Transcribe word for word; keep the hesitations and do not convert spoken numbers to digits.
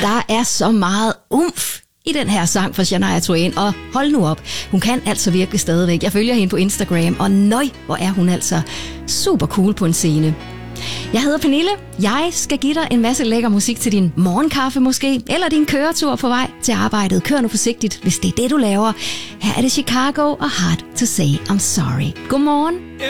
Der er så meget umf i den her sang fra Shania Twain, og hold nu op, hun kan altså virkelig stadigvæk. Jeg følger hende på Instagram, og nøj, hvor er hun altså super cool på en scene. Jeg hedder Pernille. Jeg skal give dig en masse lækker musik til din morgenkaffe måske, eller din køretur på vej til arbejdet. Kør nu forsigtigt, hvis det er det, du laver. Her er det Chicago og Hard to Say I'm Sorry. Godmorgen.